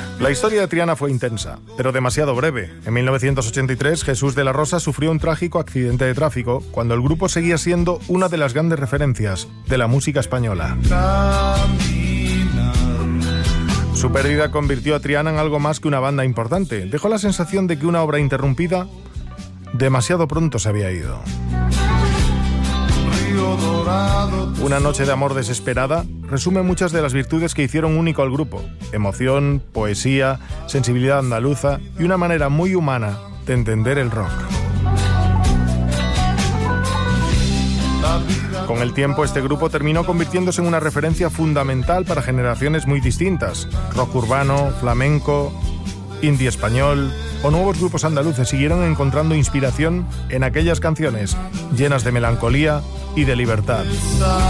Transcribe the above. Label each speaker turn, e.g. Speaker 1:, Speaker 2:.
Speaker 1: La historia de Triana fue intensa, pero demasiado breve. En 1983, Jesús de la Rosa sufrió un trágico accidente de tráfico cuando el grupo seguía siendo una de las grandes referencias de la música española. Su pérdida convirtió a Triana en algo más que una banda importante. Dejó la sensación de que una obra interrumpida demasiado pronto se había ido. Una noche de amor desesperada resume muchas de las virtudes que hicieron único al grupo: emoción, poesía, sensibilidad andaluza y una manera muy humana de entender el rock. Con el tiempo, este grupo terminó convirtiéndose en una referencia fundamental para generaciones muy distintas: rock urbano, flamenco, indie español o nuevos grupos andaluces siguieron encontrando inspiración en aquellas canciones llenas de melancolía y de libertad.